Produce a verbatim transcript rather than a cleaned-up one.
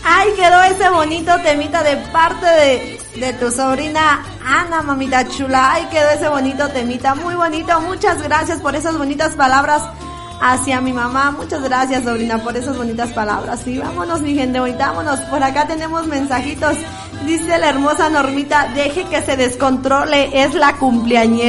Ay, quedó ese bonito temita de parte de, de tu sobrina Ana, mamita chula. Ay, quedó ese bonito temita, muy bonito. Muchas gracias por esas bonitas palabras hacia mi mamá. Muchas gracias, sobrina, por esas bonitas palabras. Y vámonos, mi gente bonita, vámonos. Por acá tenemos mensajitos. Dice la hermosa Normita, deje que se descontrole, es la cumpleañera.